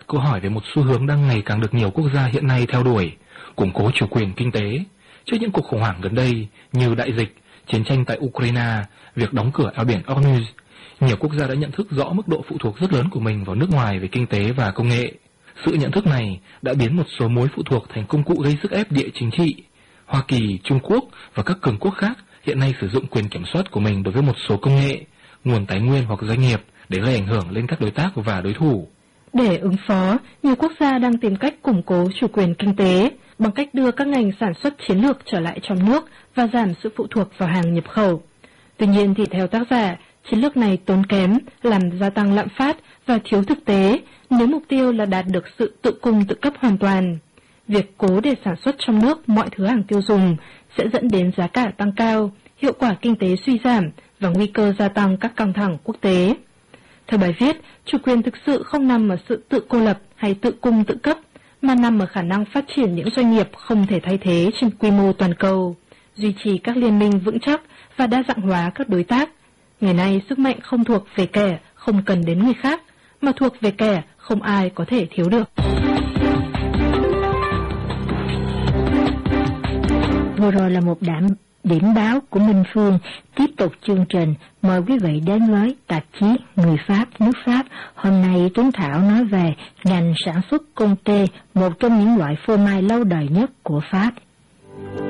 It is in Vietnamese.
câu hỏi về một xu hướng đang ngày càng được nhiều quốc gia hiện nay theo đuổi, củng cố chủ quyền kinh tế. Trước những cuộc khủng hoảng gần đây như đại dịch, chiến tranh tại Ukraine, việc đóng cửa eo biển Hormuz, nhiều quốc gia đã nhận thức rõ mức độ phụ thuộc rất lớn của mình vào nước ngoài về kinh tế và công nghệ. Sự nhận thức này đã biến một số mối phụ thuộc thành công cụ gây sức ép địa chính trị. Hoa Kỳ, Trung Quốc và các cường quốc khác hiện nay sử dụng quyền kiểm soát của mình đối với một số công nghệ, nguồn tài nguyên hoặc doanh nghiệp để gây ảnh hưởng lên các đối tác và đối thủ. Để ứng phó, nhiều quốc gia đang tìm cách củng cố chủ quyền kinh tế bằng cách đưa các ngành sản xuất chiến lược trở lại trong nước và giảm sự phụ thuộc vào hàng nhập khẩu. Tuy nhiên thì theo tác giả, chiến lược này tốn kém, làm gia tăng lạm phát và thiếu thực tế nếu mục tiêu là đạt được sự tự cung tự cấp hoàn toàn. Việc cố để sản xuất trong nước mọi thứ hàng tiêu dùng sẽ dẫn đến giá cả tăng cao, hiệu quả kinh tế suy giảm và nguy cơ gia tăng các căng thẳng quốc tế. Theo bài viết, chủ quyền thực sự không nằm ở sự tự cô lập hay tự cung tự cấp, mà nằm ở khả năng phát triển những doanh nghiệp không thể thay thế trên quy mô toàn cầu, duy trì các liên minh vững chắc và đa dạng hóa các đối tác. Ngày nay, sức mạnh không thuộc về kẻ không cần đến người khác, mà thuộc về kẻ không ai có thể thiếu được. Vừa rồi là một điểm báo của Minh Phương. Tiếp tục chương trình, mời quý vị đến với tạp chí Người Pháp, nước Pháp. Hôm nay Tuấn Thảo nói về ngành sản xuất Comté, một trong những loại phô mai lâu đời nhất của Pháp.